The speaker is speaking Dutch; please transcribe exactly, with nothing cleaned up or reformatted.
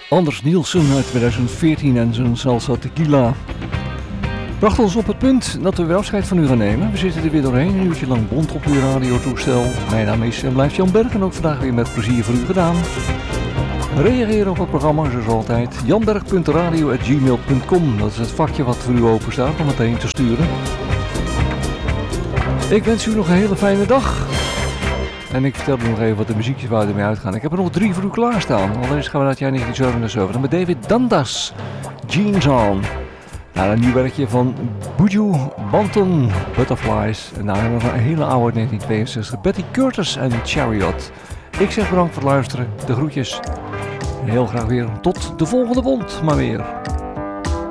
Anders Nielsen uit twintig veertien en zijn Salsa Tequila. Bracht ons op het punt dat we weer afscheid van u gaan nemen. We zitten er weer doorheen, een uurtje lang bond op uw radiotoestel. Mijn naam is en blijft Jan Berg en ook vandaag weer met plezier voor u gedaan. Reageer op het programma zoals altijd. janberg punt radio at gmail punt com. Dat is het vakje wat voor u open staat om meteen te sturen. Ik wens u nog een hele fijne dag. En ik vertel u nog even wat de muziekjes waar we mee uitgaan. Ik heb er nog drie voor u klaarstaan. Allereerst gaan we naar het jaar negentien zevenenzeventig. Dan met David Dundas, Jeans On. Nou, een nieuw werkje van Buju Banton, Butterflies. En nou hebben we nog een hele oude negentien tweeënzestig. Betty Curtis en Chariot. Ik zeg bedankt voor het luisteren. De groetjes. Heel graag weer tot de volgende bond, maar weer.